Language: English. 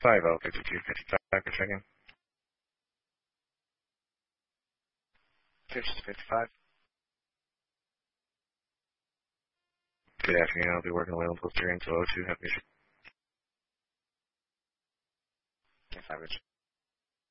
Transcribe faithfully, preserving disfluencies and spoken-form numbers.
five oh fifty-two fifty-five for checking. fifty fifty-five. Good afternoon. I'll be working away on post until oh two. Have a good day. If I